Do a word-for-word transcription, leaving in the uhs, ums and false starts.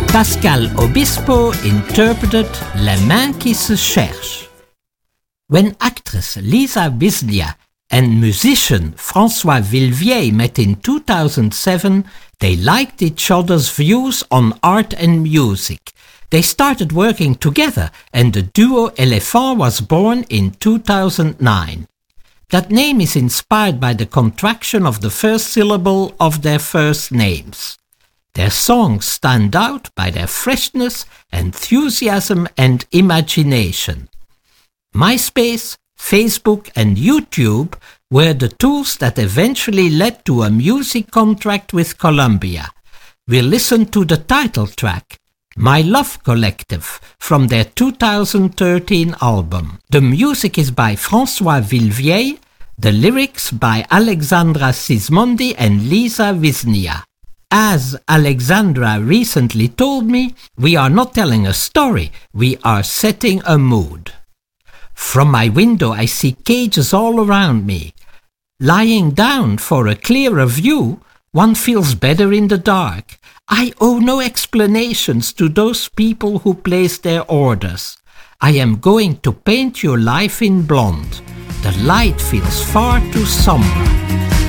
Pascal Obispo interpreted Les Mains qui se cherchent. When actress Lisa Wisnia and musician François Villevieille met in two thousand seven, they liked each other's views on art and music. They started working together and the duo Elephant was born in two thousand nine. That name is inspired by the contraction of the first syllable of their first names. Their songs stand out by their freshness, enthusiasm and imagination. MySpace, Facebook and YouTube were the tools that eventually led to a music contract with Columbia. We listened to the title track, My Love Collective, from their two thousand thirteen album. The music is by François Villevieille, the lyrics by Alexandra Sismondi and Lisa Wisnia. As Alexandra recently told me, we are not telling a story, we are setting a mood. From my window I see cages all around me. Lying down for a clearer view, one feels better in the dark. I owe no explanations to those people who place their orders. I am going to paint your life in blonde. The light feels far too somber.